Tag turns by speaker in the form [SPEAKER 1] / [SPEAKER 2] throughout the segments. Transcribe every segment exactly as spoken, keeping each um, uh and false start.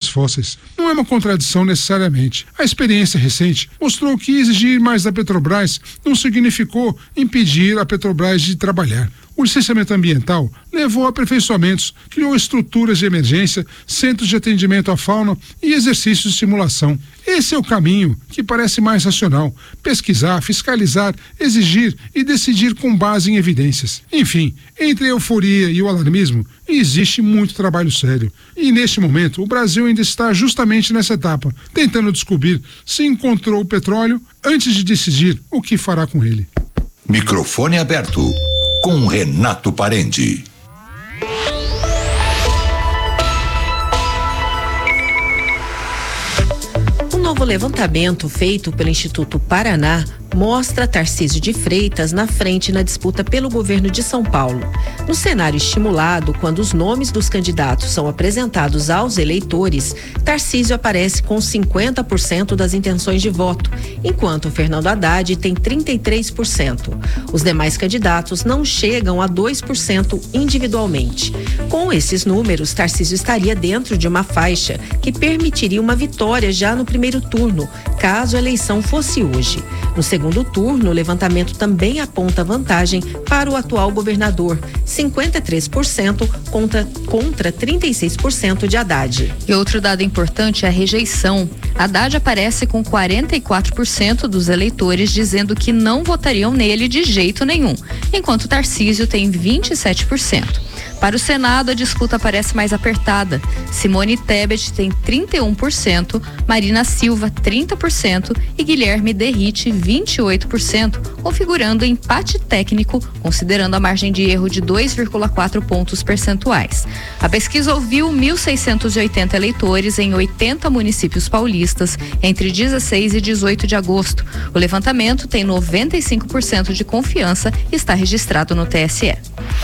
[SPEAKER 1] fósseis. Não é uma contradição necessariamente. A experiência recente mostrou que exigir mais da Petrobras não significou impedir a Petrobras de trabalhar. O licenciamento ambiental levou a aperfeiçoamentos, criou estruturas de emergência, centros de atendimento à fauna e exercícios de simulação. Esse é o caminho que parece mais racional: pesquisar, fiscalizar, exigir e decidir com base em evidências. Enfim, entre a euforia e o alarmismo, existe muito trabalho sério. E neste momento, o Brasil ainda está justamente nessa etapa, tentando descobrir se encontrou o petróleo antes de decidir o que fará com ele.
[SPEAKER 2] Microfone aberto com Renato Parente.
[SPEAKER 3] Um novo levantamento feito pelo Instituto Paraná mostra Tarcísio de Freitas na frente na disputa pelo governo de São Paulo. No cenário estimulado, quando os nomes dos candidatos são apresentados aos eleitores, Tarcísio aparece com cinquenta por cento das intenções de voto, enquanto Fernando Haddad tem trinta e três por cento. Os demais candidatos não chegam a dois por cento individualmente. Com esses números, Tarcísio estaria dentro de uma faixa que permitiria uma vitória já no primeiro turno, caso a eleição fosse hoje. No segundo turno, o levantamento também aponta vantagem para o atual governador, cinquenta e três por cento contra, contra trinta e seis por cento de Haddad.
[SPEAKER 4] E outro dado importante é a rejeição. Haddad aparece com quarenta e quatro por cento dos eleitores dizendo que não votariam nele de jeito nenhum, enquanto Tarcísio tem vinte e sete por cento. Para o Senado, a disputa parece mais apertada. Simone Tebet tem trinta e um por cento, Marina Silva trinta por cento e Guilherme Derrite vinte e oito por cento, configurando empate técnico, considerando a margem de erro de dois vírgula quatro pontos percentuais. A pesquisa ouviu mil seiscentos e oitenta eleitores em oitenta municípios paulistas entre dezesseis e dezoito de agosto. O levantamento tem noventa e cinco por cento de confiança e está registrado no T S E.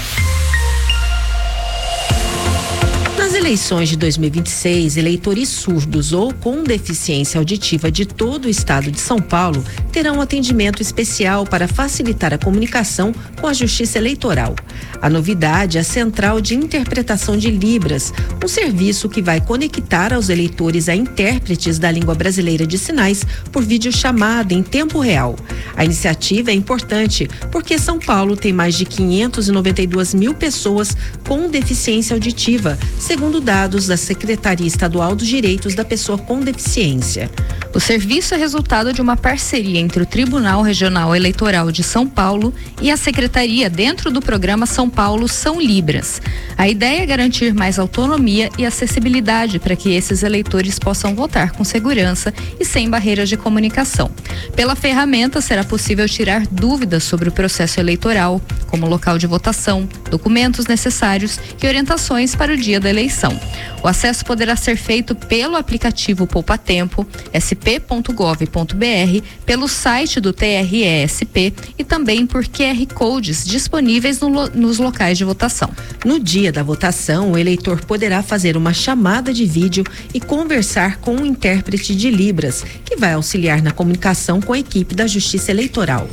[SPEAKER 3] Nas eleições de dois mil e vinte e seis, eleitores surdos ou com deficiência auditiva de todo o estado de São Paulo terão atendimento especial para facilitar a comunicação com a Justiça Eleitoral. A novidade é a Central de Interpretação de Libras, um serviço que vai conectar aos eleitores a intérpretes da língua brasileira de sinais por videochamada em tempo real. A iniciativa é importante porque São Paulo tem mais de quinhentas e noventa e duas mil pessoas com deficiência auditiva, segundo dados da Secretaria Estadual dos Direitos da Pessoa com Deficiência.
[SPEAKER 4] O serviço é resultado de uma parceria entre o Tribunal Regional Eleitoral de São Paulo e a Secretaria dentro do programa São Paulo São Libras. A ideia é garantir mais autonomia e acessibilidade para que esses eleitores possam votar com segurança e sem barreiras de comunicação. Pela ferramenta será possível tirar dúvidas sobre o processo eleitoral, como local de votação, documentos necessários e orientações para o dia da eleição. O acesso poderá ser feito pelo aplicativo Poupa Tempo, s p ponto gov ponto b r, pelo site do T R E S P e também por Q R Codes disponíveis no, nos locais de votação.
[SPEAKER 3] No dia da votação, o eleitor poderá fazer uma chamada de vídeo e conversar com um intérprete de Libras, que vai auxiliar na comunicação com a equipe da Justiça Eleitoral.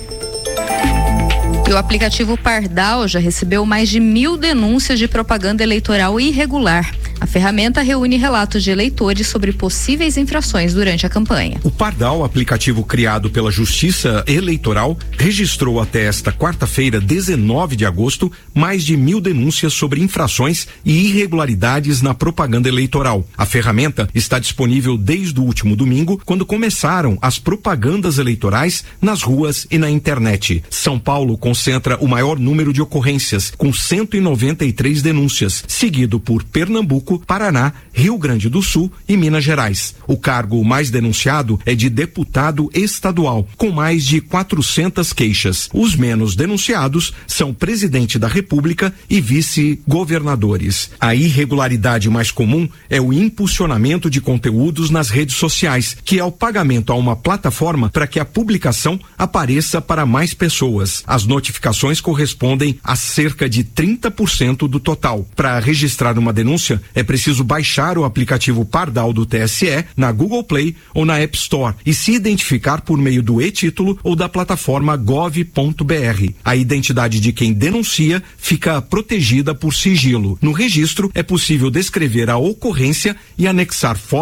[SPEAKER 4] E o aplicativo Pardal já recebeu mais de mil denúncias de propaganda eleitoral irregular. A ferramenta reúne relatos de eleitores sobre possíveis infrações durante a campanha.
[SPEAKER 5] O Pardal, aplicativo criado pela Justiça Eleitoral, registrou até esta quarta-feira, dezenove de agosto, mais de mil denúncias sobre infrações e irregularidades na propaganda eleitoral. A ferramenta está disponível desde o último domingo, quando começaram as propagandas eleitorais nas ruas e na internet. São Paulo concentra o maior número de ocorrências, com cento e noventa e três denúncias, seguido por Pernambuco, Paraná, Rio Grande do Sul e Minas Gerais. O cargo mais denunciado é de deputado estadual, com mais de quatrocentas queixas. Os menos denunciados são presidente da República e vice-governadores. A irregularidade mais comum é o impulsionamento de conteúdos nas redes sociais, que é o pagamento a uma plataforma para que a publicação apareça para mais pessoas. As notificações correspondem a cerca de trinta por cento do total. Para registrar uma denúncia, é preciso baixar o aplicativo Pardal do T S E na Google Play ou na App Store e se identificar por meio do e-título ou da plataforma gov ponto b r. A identidade de quem denuncia fica protegida por sigilo. No registro, é possível descrever a ocorrência e anexar fotos